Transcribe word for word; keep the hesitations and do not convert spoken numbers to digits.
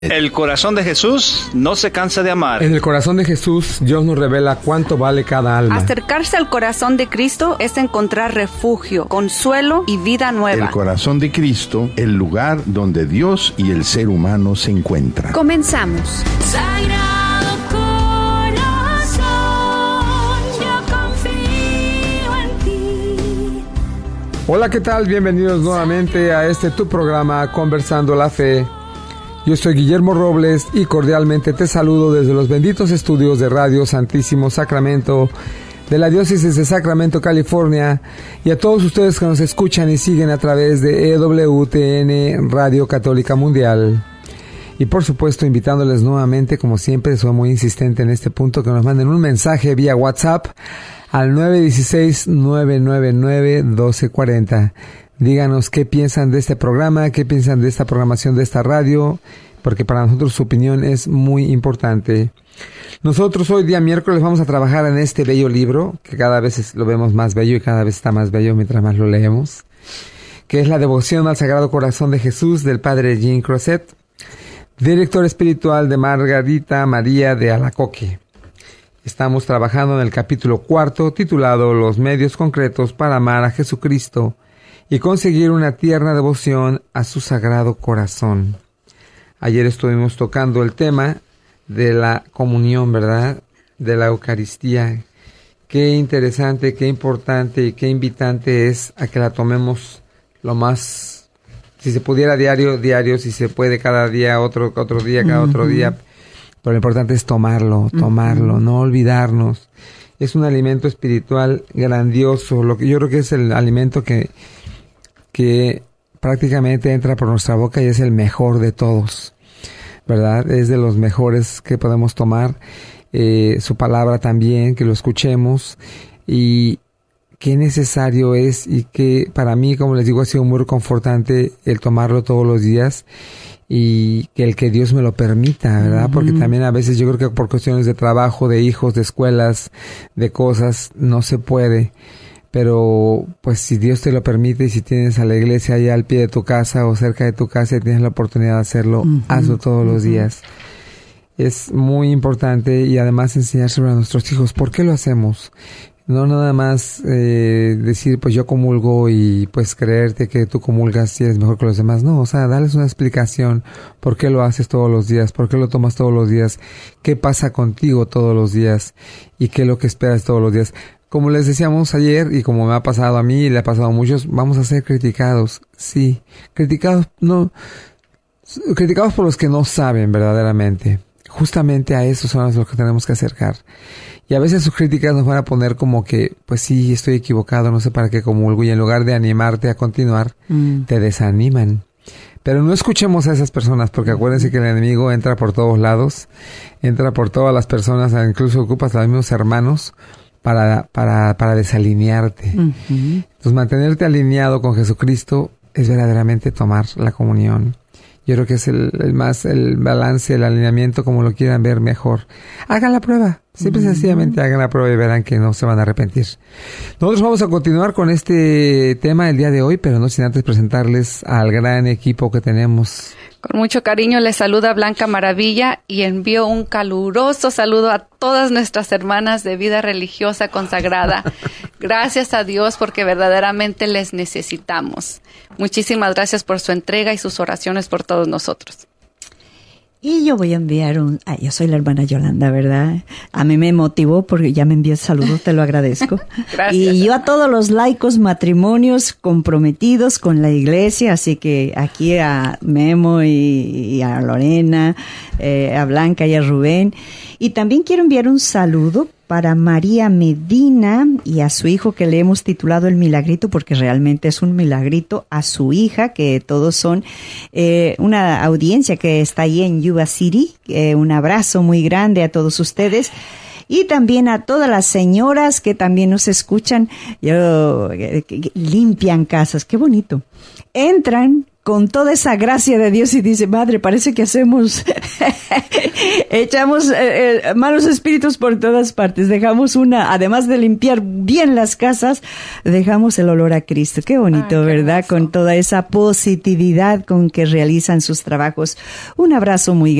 El corazón de Jesús no se cansa de amar. En el corazón de Jesús, Dios nos revela cuánto vale cada alma. Acercarse al corazón de Cristo es encontrar refugio, consuelo y vida nueva. El corazón de Cristo, el lugar donde Dios y el ser humano se encuentran. Comenzamos. Sagrado corazón, yo confío en ti. Hola, ¿qué tal? Bienvenidos nuevamente a este tu programa Conversando la Fe. Yo soy Guillermo Robles y cordialmente te saludo desde los benditos estudios de Radio Santísimo Sacramento de la Diócesis de Sacramento, California, y a todos ustedes que nos escuchan y siguen a través de E W T N Radio Católica Mundial. Y por supuesto invitándoles nuevamente, como siempre, soy muy insistente en este punto, que nos manden un mensaje vía WhatsApp al nueve uno seis, nueve nueve nueve, uno dos cuatro cero. Díganos qué piensan de este programa, qué piensan de esta programación de esta radio, porque para nosotros su opinión es muy importante. Nosotros hoy día miércoles vamos a trabajar en este bello libro, que cada vez lo vemos más bello y cada vez está más bello mientras más lo leemos, que es la Devoción al Sagrado Corazón de Jesús del Padre Jean Crozet, director espiritual de Margarita María de Alacoque. Estamos trabajando en el capítulo cuarto, titulado Los medios concretos para amar a Jesucristo y conseguir una tierna devoción a su Sagrado Corazón. Ayer estuvimos tocando el tema de la comunión, ¿verdad? De la Eucaristía. Qué interesante, qué importante y qué invitante es a que la tomemos lo más, si se pudiera diario, diario, si se puede cada día, otro, otro día, cada uh-huh. otro día. Pero lo importante es tomarlo, tomarlo, uh-huh. no olvidarnos. Es un alimento espiritual grandioso. Lo que yo creo que es el alimento que que prácticamente entra por nuestra boca y es el mejor de todos, ¿verdad? Es de los mejores que podemos tomar. Eh, su palabra también, que lo escuchemos, y qué necesario es, y que para mí, como les digo, ha sido muy reconfortante el tomarlo todos los días, y que el que Dios me lo permita, ¿verdad? Uh-huh. Porque también a veces yo creo que por cuestiones de trabajo, de hijos, de escuelas, de cosas, no se puede. Pero, pues, si Dios te lo permite y si tienes a la iglesia allá al pie de tu casa o cerca de tu casa y tienes la oportunidad de hacerlo, uh-huh. hazlo todos uh-huh. los días. Es muy importante, y además enseñárselo a nuestros hijos. ¿Por qué lo hacemos? No nada más eh, decir, pues yo comulgo y pues creerte que tú comulgas y eres mejor que los demás. No, o sea, darles una explicación. ¿Por qué lo haces todos los días? ¿Por qué lo tomas todos los días? ¿Qué pasa contigo todos los días? ¿Y qué es lo que esperas todos los días? Como les decíamos ayer, y como me ha pasado a mí y le ha pasado a muchos, vamos a ser criticados. Sí, criticados, no, criticados por los que no saben verdaderamente. Justamente a esos son los que tenemos que acercar. Y a veces sus críticas nos van a poner como que, pues sí, estoy equivocado, no sé para qué comulgo, y en lugar de animarte a continuar, mm. te desaniman. Pero no escuchemos a esas personas, porque acuérdense que el enemigo entra por todos lados, entra por todas las personas, incluso ocupa hasta los mismos hermanos, para para para desalinearte. Uh-huh. Entonces, mantenerte alineado con Jesucristo es verdaderamente tomar la comunión. Yo creo que es el, el más, el balance, el alineamiento, como lo quieran ver, mejor. Hagan la prueba. Simple y uh-huh. sencillamente hagan la prueba y verán que no se van a arrepentir. Nosotros vamos a continuar con este tema el día de hoy, pero no sin antes presentarles al gran equipo que tenemos. Con mucho cariño les saluda Blanca Maravilla y envío un caluroso saludo a todas nuestras hermanas de vida religiosa consagrada. Gracias a Dios, porque verdaderamente les necesitamos. Muchísimas gracias por su entrega y sus oraciones por todos nosotros. Y yo voy a enviar un... Ah, yo soy la hermana Yolanda, ¿verdad? A mí me motivó porque ya me envió saludos, te lo agradezco. Gracias. Y yo a todos los laicos matrimonios comprometidos con la iglesia, así que aquí a Memo y, y a Lorena, eh, a Blanca y a Rubén. Y también quiero enviar un saludo para María Medina y a su hijo, que le hemos titulado El Milagrito, porque realmente es un milagrito, a su hija, que todos son eh, una audiencia que está ahí en Yuba City. Eh, un abrazo muy grande a todos ustedes. Y también a todas las señoras que también nos escuchan, yo, que, que limpian casas, qué bonito. Entran con toda esa gracia de Dios y dice, madre, parece que hacemos, echamos eh, eh, malos espíritus por todas partes. Dejamos una, además de limpiar bien las casas, dejamos el olor a Cristo. Qué bonito, Ay, qué ¿verdad? Hermoso. Con toda esa positividad con que realizan sus trabajos. Un abrazo muy grande.